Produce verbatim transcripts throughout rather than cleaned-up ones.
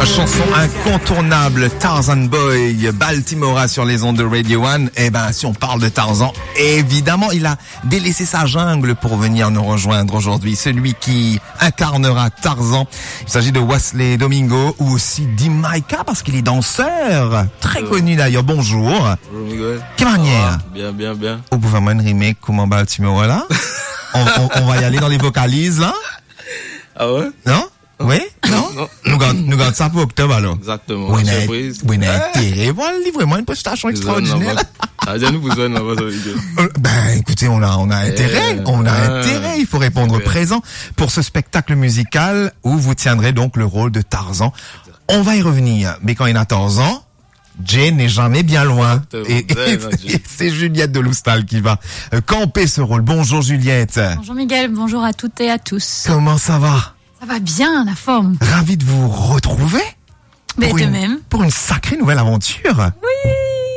Chanson incontournable, Tarzan Boy, Baltimora sur les ondes de Radio One. Eh ben, si on parle de Tarzan, évidemment, il a délaissé sa jungle pour venir nous rejoindre aujourd'hui. Celui qui incarnera Tarzan. Il s'agit de Wesley Domingo ou aussi Dimaika parce qu'il est danseur. Très euh, connu d'ailleurs. Bonjour. Bonjour Miguel. Quelle manière? Ah, bien, bien, bien. Vous pouvez me remake comment Baltimora là? on, on, on va y aller dans les vocalises là? Ah ouais? Non? Oui? Non? non. Nous gardons, nous gardons ça pour octobre, alors. Exactement. Oui, surprise. Oui, mais intérêt. Voilà, livrez-moi une prestation extraordinaire. Ah, déjà, nous besoin là-bas, Ben, écoutez, on a, on a intérêt. On a ah, intérêt. Il faut répondre super. Présent pour ce spectacle musical où vous tiendrez donc le rôle de Tarzan. On va y revenir. Mais quand il y a Tarzan, Jay n'est jamais bien loin. Et, et, et c'est Juliette de Loustal qui va camper ce rôle. Bonjour Juliette. Bonjour Miguel, bonjour à toutes et à tous. Comment ça va? Ça va bien, la forme. Ravi de vous retrouver. Mais de une, même. Pour une sacrée nouvelle aventure. Oui.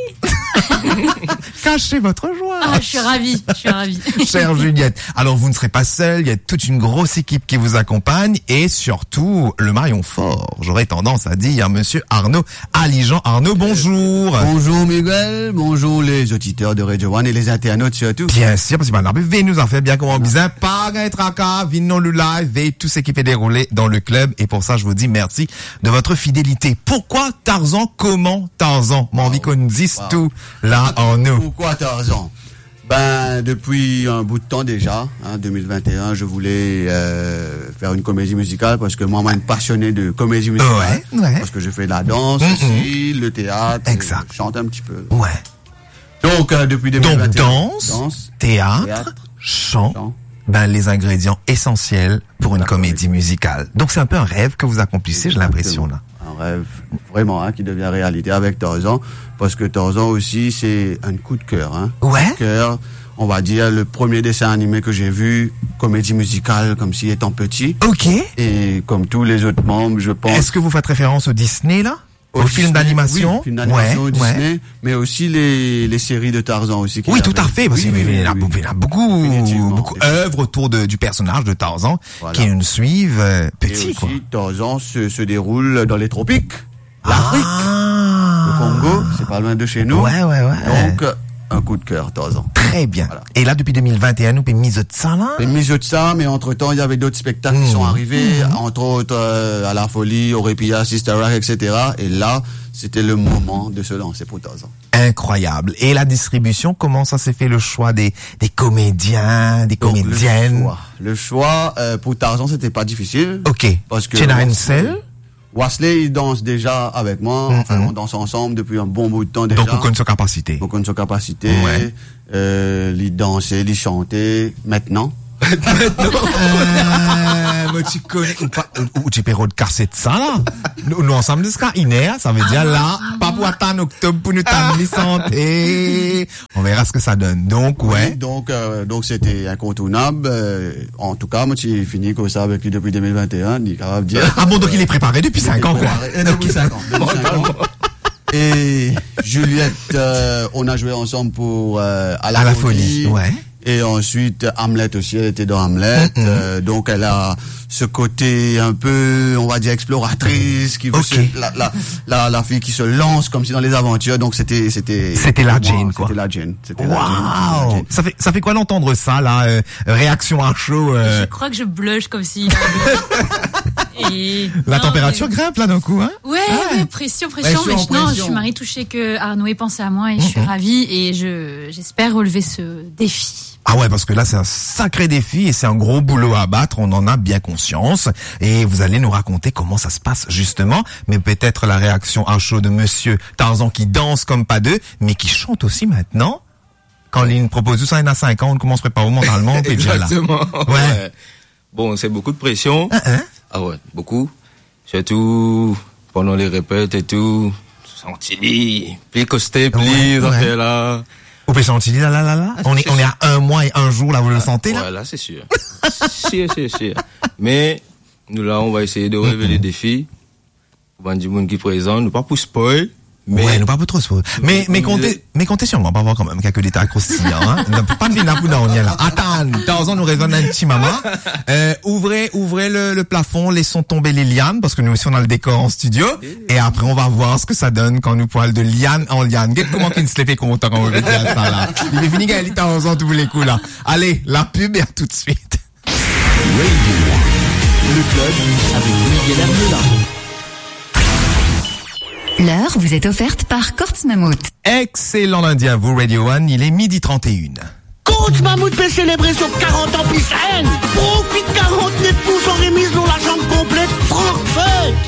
Cachez votre joie. Ah, je suis ravie, je suis ravie. Chère Juliette, alors vous ne serez pas seule, il y a toute une grosse équipe qui vous accompagne et surtout le maillon fort. J'aurais tendance à dire monsieur Arnaud Alijean. Arnaud, bonjour. Bonjour Miguel, bonjour les auditeurs de Radio One et les internautes surtout. Bien sûr, parce que maintenant, V nous en fait bien comme on disait, pas un tracas, Vino le live et tout ce qui fait dérouler dans le club et pour ça je vous dis merci de votre fidélité. Pourquoi Tarzan? Comment Tarzan? M'en envie qu'on nous dise wow. tout là en nous. Pourquoi Tarzan? Ben, depuis un bout de temps déjà, hein, deux mille vingt et un, je voulais euh, faire une comédie musicale parce que moi, je suis passionné de comédie musicale. Ouais, ouais. Parce que je fais de la danse mm-hmm. aussi, le théâtre, exact. Je chante un petit peu. Ouais. Donc, euh, depuis deux mille vingt et un, donc danse, danse théâtre, théâtre, chant, chant, ben les ingrédients essentiels pour une comédie musicale. Donc c'est un peu un rêve que vous accomplissez, exactement. J'ai l'impression là. Un rêve vraiment hein, qui devient réalité avec Tarzan, parce que Tarzan aussi c'est un coup de cœur. Hein. Ouais. Coup de cœur, on va dire le premier dessin animé que j'ai vu, comédie musicale comme si étant petit. Ok. Et comme tous les autres membres, je pense. Est-ce que vous faites référence au Disney là? Au, au film d'animation, oui, film d'animation ouais, Disney, ouais. mais aussi les les séries de Tarzan aussi. Oui, tout à fait, parce qu'il oui, oui, oui, y a, oui, il y a beaucoup, beaucoup œuvres autour de, du personnage de Tarzan voilà. qui nous suivent euh, petit. Et aussi, quoi. Tarzan se, se déroule dans les tropiques, l'Afrique, ah. le Congo, c'est pas loin de chez nous. Ouais, ouais, ouais. Donc un coup de cœur, Tarzan. Très bien. Voilà. Et là, depuis deux mille vingt et un, nous avons mis de ça, là? Nous mis de ça, mais entre-temps, il y avait d'autres spectacles mmh. qui sont arrivés, mmh. entre autres, euh, à La Folie, Oripia, Sister Act, et cetera. Et là, c'était le moment de se lancer pour Tarzan. Incroyable. Et la distribution, comment ça s'est fait le choix des, des comédiens, des Donc, comédiennes? Le choix, le choix euh, pour Tarzan, c'était pas difficile. Ok. Parce que Wesley, Wesley, il danse déjà avec moi. Mm-hmm. Enfin, on danse ensemble depuis un bon bout de temps déjà. Donc, vous connaissez sa capacité. Vous connaissez sa capacité. Ouais. Euh, il dansait, il chantait. Maintenant. Maintenant. euh, mais tu connais, ou pas, ou tu peux recasser de ça, là. Nous, nous ensemble jusqu'à Inéa, ça veut dire là, pas pour attendre octobre pour nous t'amener santé. On verra ce que ça donne. Donc, ouais. Oui, donc, euh, donc c'était incontournable. Euh, en tout cas, moi, j'ai fini comme ça avec lui depuis deux mille vingt et un, il est capable de dire. Ah bon, donc il est préparé depuis cinq ans, quoi. Depuis cinq ans. Depuis cinq ans. Et Juliette, euh, on a joué ensemble pour euh, à la, à la folie, folie, ouais. Et ensuite Hamlet aussi, elle était dans Hamlet, mm-hmm. euh, donc elle a ce côté un peu, on va dire exploratrice, qui veut okay. se, la, la la la fille qui se lance comme si dans les aventures. Donc c'était c'était c'était la Jane quoi. C'était la Jane. C'était wow. la Jane. Jane. Ça fait ça fait quoi d'entendre ça là euh, réaction à chaud. Euh... Je crois que je blush comme si. Et la non, température mais... grimpe là d'un coup, hein? Ouais, ah. ouais, pression, pression, pression. Mais je, non, je suis Marie touchée que Arnaud ait pensé à moi et mm-hmm. je suis ravie et je j'espère relever ce défi. Ah ouais, parce que là, c'est un sacré défi et c'est un gros boulot à battre, on en a bien conscience. Et vous allez nous raconter comment ça se passe justement, mais peut-être la réaction à chaud de monsieur Tarzan qui danse comme pas deux, mais qui chante aussi maintenant. Quand il nous propose tout ça, il y en a cinq ans, on ne commencerait pas mentalement, on est déjà là. Exactement. Ouais. ouais. Bon, c'est beaucoup de pression. Uh-huh. Ah ouais, beaucoup. Surtout pendant les répètes et tout. Senti, pli costé, pli, ouais, ouais. là. Vous pouvez sentir là, là, là, là. On est, on est à un mois et un jour, là, vous ah, le sentez, là? Ouais, là, c'est sûr. sûr, sûr, sûr. Mais, nous, là, on va essayer de relever mm-hmm. les défis. On va dire, monde qui présente, nous pas pour spoil, Mais ouais, nous pas trop trop. Mais mais comptez mais comptez sur moi, pas voir quand même quelques détails croustillants hein. Pas de vina pour on y est là. Attends, Tarzan nous résonne un petit maman. Euh ouvrez ouvrez le, le plafond, laissons tomber les lianes parce que nous aussi on a le décor en studio et après on va voir ce que ça donne quand nous poils de liane en liane. Regarde comment qu'il se les fait content quand on veut dire ça là. Il est fini Gaël Tarzan tous les coups là. Allez, la pub et à tout de suite. Radio, le club avec Miguel Hermela. L'heure vous est offerte par Courts Mammouth. Excellent lundi à vous, Radio One. Il est midi trente et une. Courts Mammouth peut célébrer sur quarante ans plus haine. Profite quarante-neuf pour cent remise sur la chambre complète. Frankfurt.